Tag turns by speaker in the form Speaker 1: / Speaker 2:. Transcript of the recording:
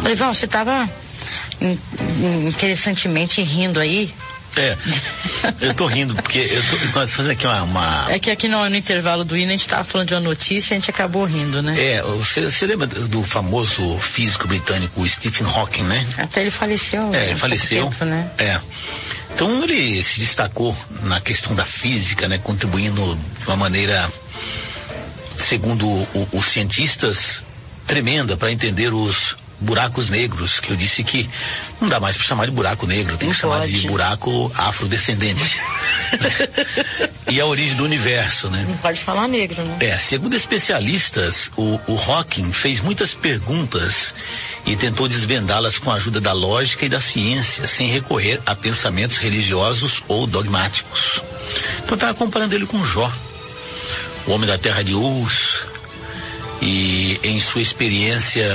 Speaker 1: Falei, Val, você estava interessantemente rindo aí?
Speaker 2: Eu tô rindo porque nós fazemos aqui uma...
Speaker 1: É que aqui no intervalo do hino a gente estava falando de uma notícia e a gente acabou rindo, né?
Speaker 2: Você lembra do famoso físico britânico Stephen Hawking, né?
Speaker 1: Até ele faleceu.
Speaker 2: Ele faleceu.
Speaker 1: Tempo, né?
Speaker 2: Então ele se destacou na questão da física, né? Contribuindo de uma maneira, segundo os cientistas, tremenda para entender os buracos negros, que eu disse que não dá mais para chamar de buraco negro, tem que chamar de buraco afrodescendente. E a origem do universo, né?
Speaker 1: Não pode falar negro, né?
Speaker 2: Segundo especialistas, o Hawking fez muitas perguntas e tentou desvendá-las com a ajuda da lógica e da ciência, sem recorrer a pensamentos religiosos ou dogmáticos. Então estava comparando ele com Jó, o homem da terra de Uz, e em sua experiência